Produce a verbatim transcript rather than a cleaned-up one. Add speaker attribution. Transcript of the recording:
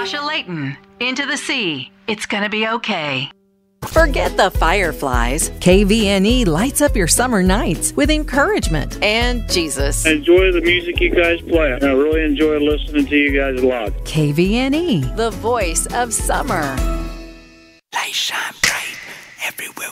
Speaker 1: Natasha Layton, Into the Sea. It's gonna be okay.
Speaker 2: Forget the fireflies. K V N E lights up your summer nights with encouragement and Jesus.
Speaker 3: I enjoy the music you guys play. I really enjoy listening to you guys a lot.
Speaker 2: K V N E, the voice of summer.
Speaker 4: Light shine bright everywhere.